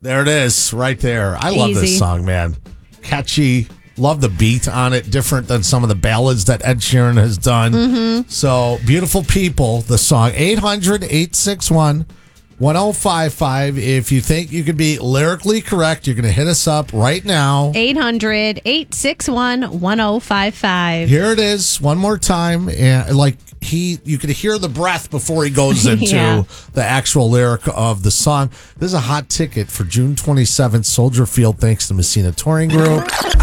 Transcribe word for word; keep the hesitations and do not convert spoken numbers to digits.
There it is, right there. I love this Easy. song, man. Catchy. Love the beat on it. Different than some of the ballads that Ed Sheeran has done. Mm-hmm. So, Beautiful People, the song. eight hundred, eight six one, one oh five five. If you think you could be lyrically correct, you're going to hit us up right now. eight hundred, eight six one, one oh five five. Here it is, one more time. And like he, you could hear the breath before he goes into Yeah. the actual lyric of the song. This is a hot ticket for June twenty-seventh, Soldier Field, thanks to Messina Touring Group.